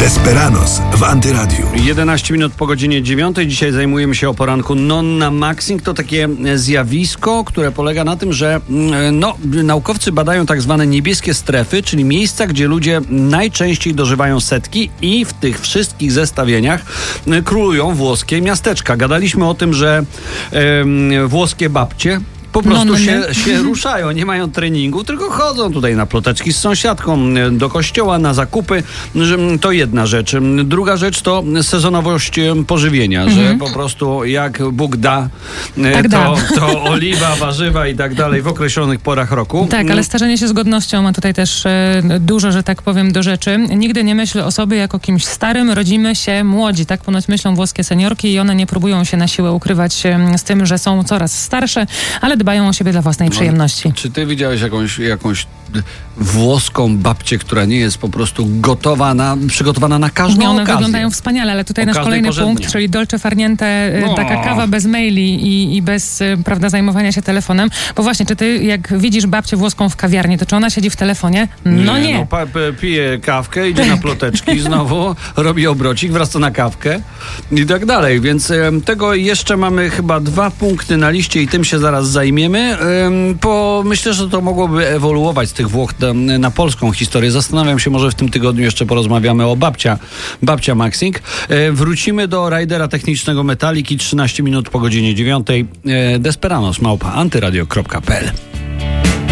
Desperados w Antyradiu. 11 minut po godzinie 9. Dzisiaj zajmujemy się o poranku non-maxing. To takie zjawisko, które polega na tym, że naukowcy badają tak zwane niebieskie strefy, czyli miejsca, gdzie ludzie najczęściej dożywają setki i w tych wszystkich zestawieniach królują włoskie miasteczka. Gadaliśmy o tym, że włoskie babcie po prostu się ruszają, nie mają treningu, tylko chodzą tutaj na ploteczki z sąsiadką, do kościoła, na zakupy. To jedna rzecz. Druga rzecz to sezonowość pożywienia, że po prostu jak Bóg da, to oliwa, warzywa i tak dalej w określonych porach roku. Tak, ale starzenie się z godnością ma tutaj też dużo, że tak powiem, do rzeczy. Nigdy nie myśl o sobie jako kimś starym, rodzimy się młodzi. Tak ponoć myślą włoskie seniorki i one nie próbują się na siłę ukrywać z tym, że są coraz starsze, ale dbają o siebie dla własnej przyjemności. Czy ty widziałeś jakąś włoską babcię, która nie jest po prostu przygotowana na każdą okazję? One wyglądają wspaniale, ale tutaj nasz kolejny punkt, czyli dolce farniente, taka kawa bez maili i bez, prawda, zajmowania się telefonem. Bo właśnie, czy ty jak widzisz babcię włoską w kawiarni, to czy ona siedzi w telefonie? Nie. Pije kawkę, idzie na ploteczki, znowu robi obrocik, wraca na kawkę i tak dalej. Więc tego jeszcze mamy chyba 2 punkty na liście i tym się zaraz zajmiemy. Myślę, że to mogłoby ewoluować z tych Włoch na polską historię. Zastanawiam się, może w tym tygodniu jeszcze porozmawiamy o babcia Maxing. Wrócimy do rajdera technicznego Metaliki 13 minut po godzinie 9. Desperados @antyradio.pl